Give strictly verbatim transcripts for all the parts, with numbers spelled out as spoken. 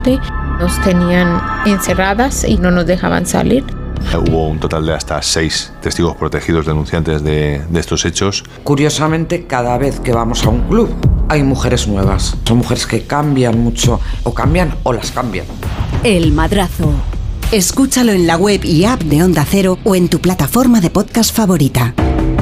Nos tenían encerradas y no nos dejaban salir. Hubo un total de hasta seis testigos protegidos denunciantes de, de estos hechos. Curiosamente, cada vez que vamos a un club hay mujeres nuevas. Son mujeres que cambian mucho, o cambian o las cambian. El Madrazo. Escúchalo en la web y app de Onda Cero o en tu plataforma de podcast favorita.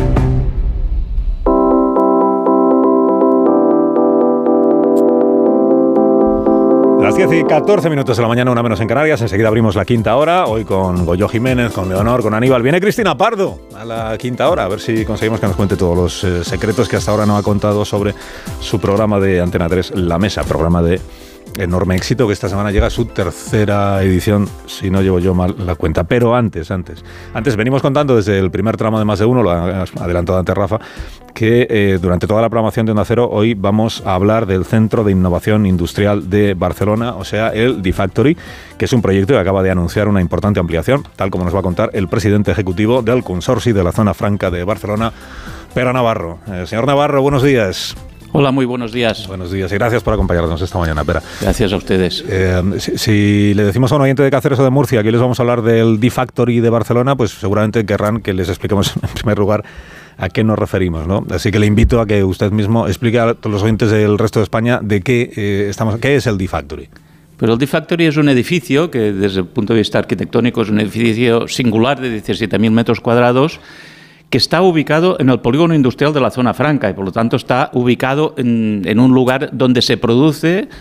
Las diez y catorce minutos de la mañana, una menos en Canarias. Enseguida abrimos la quinta hora. Hoy con Goyo Jiménez, con Leonor, con Aníbal. Viene Cristina Pardo a la quinta hora. A ver si conseguimos que nos cuente todos los eh, secretos que hasta ahora no ha contado sobre su programa de Antena tres, La Mesa. Programa de enorme éxito que esta semana llega a su tercera edición, si no llevo yo mal la cuenta. Pero antes, antes, antes venimos contando desde el primer tramo de Más de Uno, lo ha adelantado antes Rafa, que eh, durante toda la programación de Onda Cero hoy vamos a hablar del Centro de Innovación Industrial de Barcelona, o sea, el D-Factory, que es un proyecto que acaba de anunciar una importante ampliación, tal como nos va a contar el presidente ejecutivo del Consorci de la Zona Franca de Barcelona, Pere Navarro. Eh, señor Navarro, buenos días. Hola, muy buenos días. Buenos días y gracias por acompañarnos esta mañana, Pera. Gracias a ustedes. Eh, si, si le decimos a un oyente de Cáceres o de Murcia que les vamos a hablar del D-Factory de Barcelona, pues seguramente querrán que les expliquemos en primer lugar a qué nos referimos, ¿no? Así que le invito a que usted mismo explique a todos los oyentes del resto de España de qué, eh, estamos, qué es el D-Factory. Pero el D-Factory es un edificio que desde el punto de vista arquitectónico es un edificio singular de diecisiete mil metros cuadrados, que está ubicado en el polígono industrial de la Zona Franca y por lo tanto está ubicado en, en un lugar donde se produce,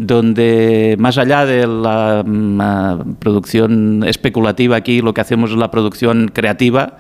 donde más allá de la, la producción especulativa, aquí lo que hacemos es la producción creativa.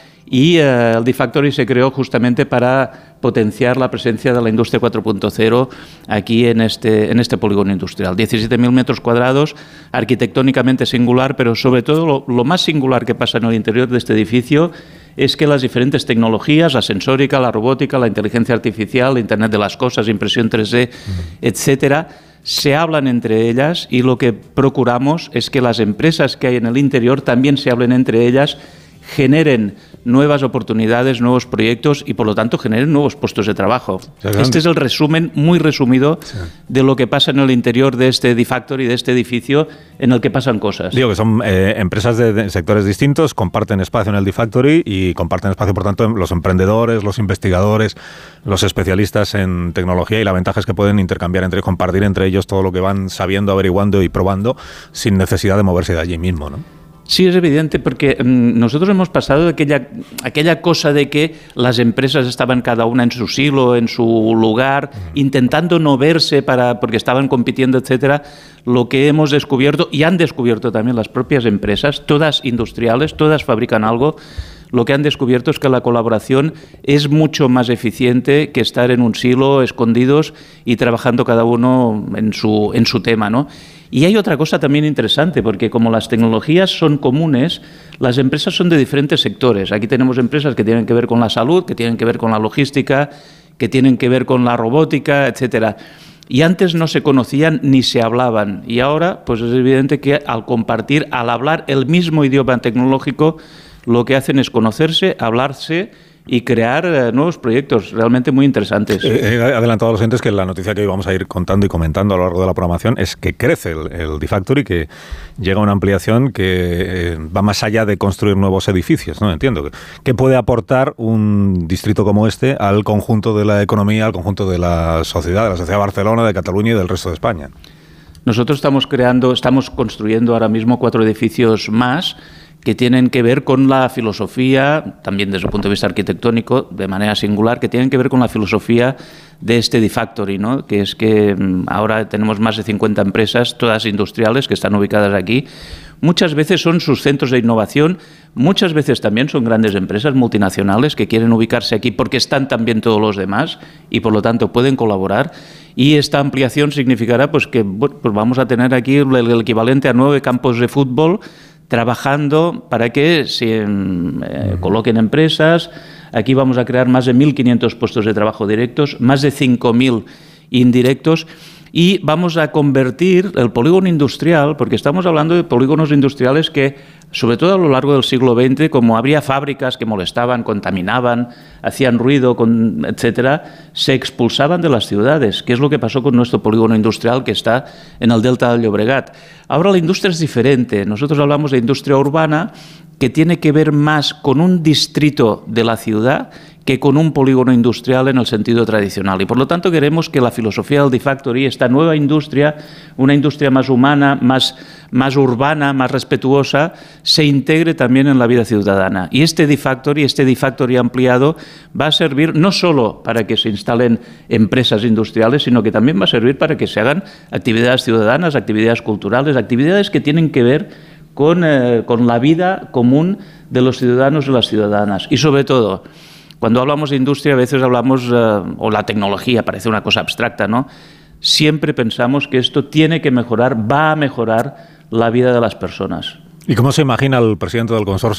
Y eh, el D-Factory se creó justamente para potenciar la presencia de la industria cuatro punto cero aquí en este, en este polígono industrial. diecisiete mil metros cuadrados, arquitectónicamente singular, pero sobre todo lo, lo más singular que pasa en el interior de este edificio es que las diferentes tecnologías, la sensórica, la robótica, la inteligencia artificial, la Internet de las cosas, impresión tres D, etcétera, se hablan entre ellas y lo que procuramos es que las empresas que hay en el interior también se hablen entre ellas, generen nuevas oportunidades, nuevos proyectos y, por lo tanto, generen nuevos puestos de trabajo. Este es el resumen muy resumido sí. de lo que pasa en el interior de este D-Factory, de este edificio, en el que pasan cosas. Digo que son eh, empresas de, de sectores distintos, comparten espacio en el D-Factory y comparten espacio, por tanto, los emprendedores, los investigadores, los especialistas en tecnología, y la ventaja es que pueden intercambiar entre compartir entre ellos todo lo que van sabiendo, averiguando y probando sin necesidad de moverse de allí mismo, ¿no? Sí, es evidente, porque mmm, nosotros hemos pasado de aquella, aquella cosa de que las empresas estaban cada una en su silo, en su lugar, uh-huh. intentando no verse para, porque estaban compitiendo, etcétera. Lo que hemos descubierto, y han descubierto también las propias empresas, todas industriales, todas fabrican algo, lo que han descubierto es que la colaboración es mucho más eficiente que estar en un silo, escondidos y trabajando cada uno en su, en su tema, ¿no? Y hay otra cosa también interesante, porque como las tecnologías son comunes, las empresas son de diferentes sectores. Aquí tenemos empresas que tienen que ver con la salud, que tienen que ver con la logística, que tienen que ver con la robótica, etcétera. Y antes no se conocían ni se hablaban. Y ahora, pues es evidente que al compartir, al hablar el mismo idioma tecnológico, lo que hacen es conocerse, hablarse y crear eh, nuevos proyectos realmente muy interesantes. He adelantado a los oyentes que la noticia que hoy vamos a ir contando y comentando a lo largo de la programación es que crece el, el D-Factory, que llega a una ampliación que eh, va más allá de construir nuevos edificios, ¿no? Entiendo. ¿Qué puede aportar un distrito como este al conjunto de la economía, al conjunto de la sociedad, de la sociedad de Barcelona, de Cataluña y del resto de España? Nosotros estamos creando, estamos construyendo ahora mismo cuatro edificios más que tienen que ver con la filosofía, también desde el punto de vista arquitectónico, de manera singular, que tienen que ver con la filosofía de este D-Factory, ¿no? Que es que ahora tenemos más de cincuenta empresas, todas industriales, que están ubicadas aquí. Muchas veces son sus centros de innovación, muchas veces también son grandes empresas multinacionales que quieren ubicarse aquí porque están también todos los demás y, por lo tanto, pueden colaborar. Y esta ampliación significará pues, que bueno, pues vamos a tener aquí el, el equivalente a nueve campos de fútbol trabajando para que se eh, coloquen empresas. Aquí vamos a crear más de mil quinientos puestos de trabajo directos, más de cinco mil indirectos. y vamos a convertir el polígono industrial, porque estamos hablando de polígonos industriales que, sobre todo a lo largo del siglo veinte, como habría fábricas que molestaban, contaminaban, hacían ruido, con, etcétera, se expulsaban de las ciudades, que es lo que pasó con nuestro polígono industrial que está en el Delta del Llobregat. Ahora la industria es diferente. Nosotros hablamos de industria urbana, que tiene que ver más con un distrito de la ciudad que con un polígono industrial en el sentido tradicional. Y por lo tanto queremos que la filosofía del D-Factory, esta nueva industria, una industria más humana, más, más urbana, más respetuosa, se integre también en la vida ciudadana. Y este D-Factory, este D-Factory ampliado, va a servir no solo para que se instalen empresas industriales, sino que también va a servir para que se hagan actividades ciudadanas, actividades culturales, actividades que tienen que ver con, eh, con la vida común de los ciudadanos y las ciudadanas. Y sobre todo, cuando hablamos de industria, a veces hablamos, eh, o la tecnología, parece una cosa abstracta, ¿no? Siempre pensamos que esto tiene que mejorar, va a mejorar la vida de las personas. ¿Y cómo se imagina el presidente del consorcio